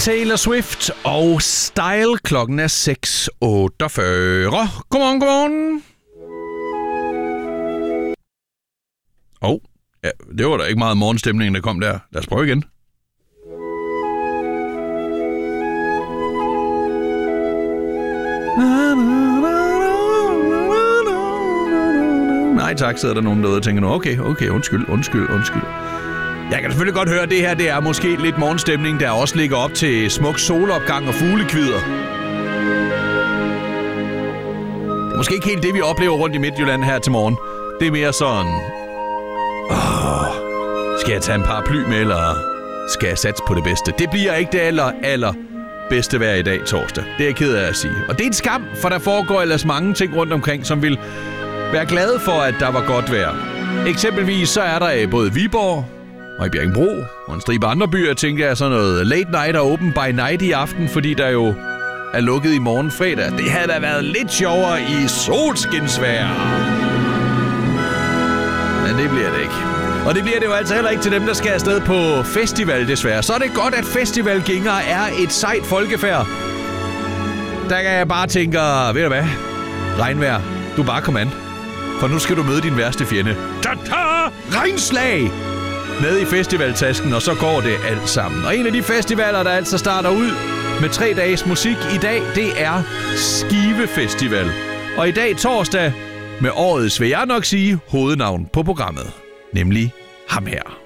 Taylor Swift og Style. Klokken er 6:48. Godmorgen. Ja, det var da ikke meget morgenstemning, der kom der. Lad os prøve igen. Nej tak, sidder der nogen derude og tænker nu, okay, undskyld. Jeg kan selvfølgelig godt høre, at det her det er måske lidt morgenstemning, der også ligger op til smuk solopgang og fuglekvider. Det er måske ikke helt det, vi oplever rundt i Midtjylland her til morgen. Det er mere sådan... skal jeg tage en paraply med, eller skal jeg satse på det bedste? Det bliver ikke det aller bedste vejr i dag, torsdag. Det er jeg ked af at sige. Og det er en skam, for der foregår ellers mange ting rundt omkring, som vil være glade for, at der var godt vejr. Eksempelvis så er der både Viborg og i Bjerringbro og en stribe andre byer, tænker jeg, sådan noget late night og open by night i aften, fordi der jo er lukket i morgen fredag. Det havde da været lidt sjovere i solskinsvejr. Men det bliver det ikke. Og det bliver det jo altså heller ikke til dem, der skal afsted på festival, desværre. Så er det godt, at festivalgængere er et sejt folkefærd. Der kan jeg bare tænke, ved du hvad? Regnvejr, du bare kom an. For nu skal du møde din værste fjende. Ta-ta! Regnslag! Med i festivaltasken, og så går det alt sammen. Og en af de festivaler, der altså starter ud med 3 dages musik i dag, det er Skive Festival. Og i dag torsdag med årets, vil jeg nok sige, hovednavn på programmet. Nemlig ham her.